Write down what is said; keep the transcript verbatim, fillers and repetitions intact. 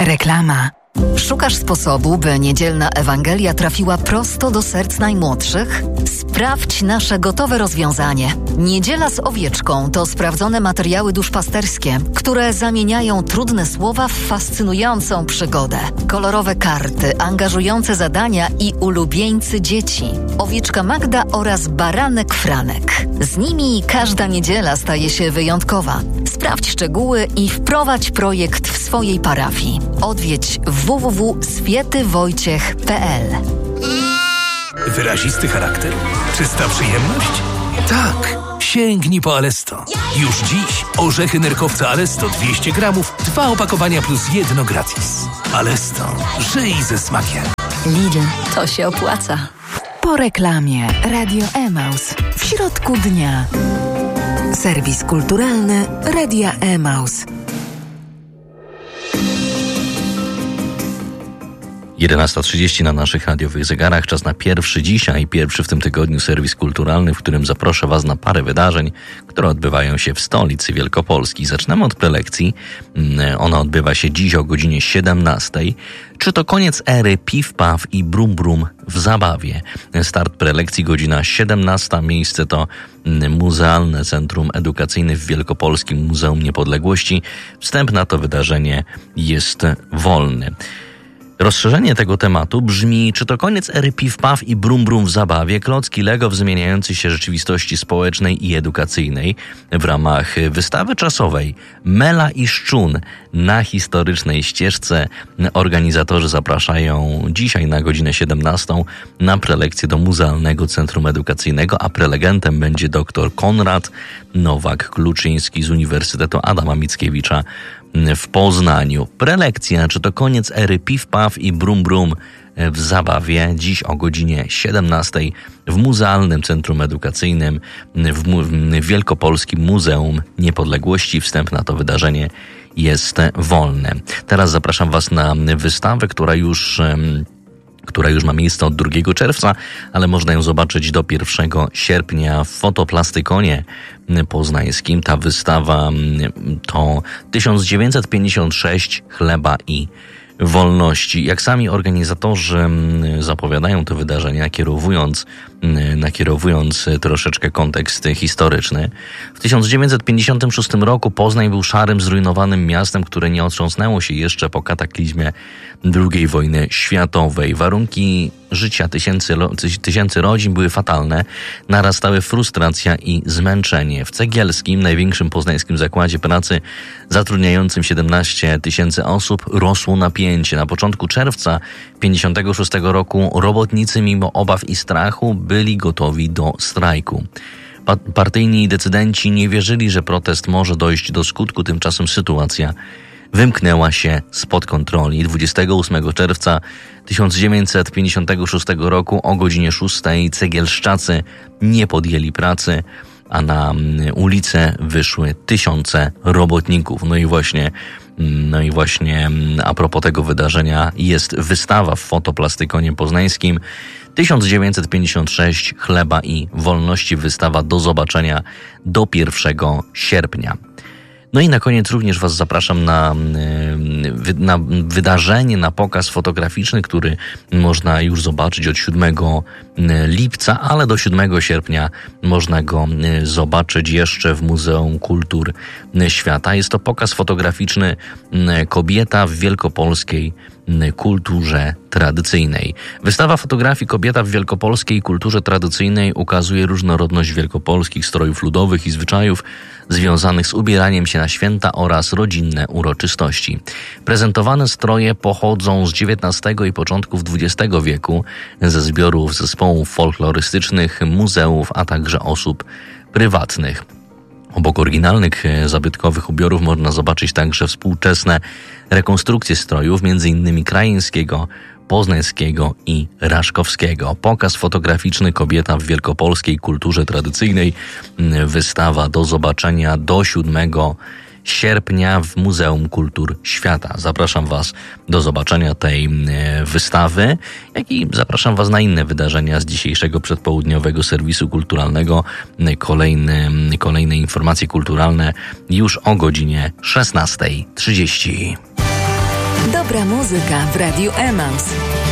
Reklama. Szukasz sposobu, by niedzielna Ewangelia trafiła prosto do serc najmłodszych? Sprawdź nasze gotowe rozwiązanie. Niedziela z owieczką to sprawdzone materiały duszpasterskie, które zamieniają trudne słowa w fascynującą przygodę. Kolorowe karty, angażujące zadania i ulubieńcy dzieci. Owieczka Magda oraz baranek Franek. Z nimi każda niedziela staje się wyjątkowa. Sprawdź szczegóły i wprowadź projekt w swojej parafii. Odwiedź w w w kropka swięty wojciech kropka p l. Wyrazisty charakter? Czysta przyjemność? Tak! Sięgnij po Alesto. Już dziś orzechy nerkowca Alesto dwieście gramów, dwa opakowania plus jedno gratis. Alesto. Żyj ze smakiem. Lidl, to się opłaca. Po reklamie Radio Emaus w środku dnia. Serwis kulturalny Radia Emaus. jedenasta trzydzieści na naszych radiowych zegarach. Czas na pierwszy dzisiaj, pierwszy w tym tygodniu serwis kulturalny, w którym zaproszę Was na parę wydarzeń, które odbywają się w stolicy Wielkopolski. Zaczynamy od prelekcji. Ona odbywa się dziś o godzinie siedemnastej. Czy to koniec ery piw, paw i brum brum w zabawie? Start prelekcji godzina siedemnasta. Miejsce to Muzealne Centrum Edukacyjne w Wielkopolskim Muzeum Niepodległości. Wstęp na to wydarzenie jest wolny. Rozszerzenie tego tematu brzmi: czy to koniec ery piw, paw i brum brum w zabawie? Klocki Lego w zmieniającej się rzeczywistości społecznej i edukacyjnej w ramach wystawy czasowej Mela i Szczun na historycznej ścieżce. Organizatorzy zapraszają dzisiaj na godzinę siedemnastą na prelekcję do Muzealnego Centrum Edukacyjnego, a prelegentem będzie dr Konrad Nowak-Kluczyński z Uniwersytetu Adama Mickiewicza w Poznaniu. Prelekcja, czy to koniec ery piw, paw i brum brum w zabawie, dziś o godzinie siedemnastej w Muzealnym Centrum Edukacyjnym w, Mu- w Wielkopolskim Muzeum Niepodległości. Wstęp na to wydarzenie jest wolny. Teraz zapraszam Was na wystawę, która już... która już ma miejsce od drugiego czerwca, ale można ją zobaczyć do pierwszego sierpnia w Fotoplastykonie poznańskim. Ta wystawa to tysiąc dziewięćset pięćdziesiąt sześć chleba i wolności. Jak sami organizatorzy zapowiadają te wydarzenia, nakierowując, nakierowując troszeczkę kontekst historyczny. W tysiąc dziewięćset pięćdziesiątym szóstym roku Poznań był szarym, zrujnowanym miastem, które nie otrząsnęło się jeszcze po kataklizmie drugiej wojny światowej. Warunki życia tysięcy, tysięcy rodzin były fatalne, narastały frustracja i zmęczenie. W Cegielskim, największym poznańskim zakładzie pracy zatrudniającym siedemnaście tysięcy osób, rosło napięcie. Na początku czerwca pięćdziesiątego szóstego roku robotnicy mimo obaw i strachu byli gotowi do strajku. Pa- partyjni decydenci nie wierzyli, że protest może dojść do skutku, tymczasem sytuacja wymknęła się spod kontroli. dwudziestego ósmego czerwca tysiąc dziewięćset pięćdziesiątego szóstego roku o godzinie szóstej cegielszczacy nie podjęli pracy, a na ulicę wyszły tysiące robotników. No i właśnie, no i właśnie a propos tego wydarzenia jest wystawa w Fotoplastykonie poznańskim. tysiąc dziewięćset pięćdziesiąt sześć chleba i wolności. Wystawa do zobaczenia do pierwszego sierpnia. No i na koniec również Was zapraszam na, na wydarzenie, na pokaz fotograficzny, który można już zobaczyć od siódmego lipca, ale do siódmego sierpnia można go zobaczyć jeszcze w Muzeum Kultur Świata. Jest to pokaz fotograficzny Kobieta w wielkopolskiej kulturze tradycyjnej. Wystawa fotografii Kobieta w wielkopolskiej kulturze tradycyjnej ukazuje różnorodność wielkopolskich strojów ludowych i zwyczajów związanych z ubieraniem się na święta oraz rodzinne uroczystości. Prezentowane stroje pochodzą z dziewiętnastego i początków dwudziestego wieku ze zbiorów zespołów folklorystycznych, muzeów, a także osób prywatnych. Obok oryginalnych zabytkowych ubiorów można zobaczyć także współczesne rekonstrukcje strojów, między innymi krajeńskiego, poznańskiego i raszkowskiego. Pokaz fotograficzny Kobieta w wielkopolskiej kulturze tradycyjnej. Wystawa do zobaczenia do siódmego sierpnia w Muzeum Kultur Świata. Zapraszam Was do zobaczenia tej wystawy, jak i zapraszam Was na inne wydarzenia z dzisiejszego przedpołudniowego serwisu kulturalnego. Kolejne, kolejne informacje kulturalne już o godzinie szesnastej trzydzieści. Dobra muzyka w Radiu Emaus.